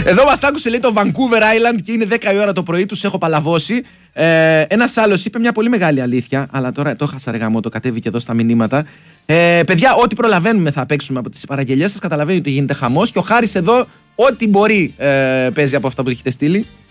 Εδώ μας άκουσε, λέει, το Vancouver Island και είναι 10 η ώρα το πρωί, τους έχω παλαβώσει. Ένας άλλος είπε μια πολύ μεγάλη αλήθεια, αλλά τώρα το χάσα ρε γαμό, το κατέβηκε εδώ στα μηνύματα. Παιδιά, ό,τι προλαβαίνουμε θα παίξουμε από τις παραγγελίες σας. Καταλαβαίνει ότι γίνεται χαμός και ο Χάρης εδώ ό,τι μπορεί παίζει από αυτά που έχετε στείλει.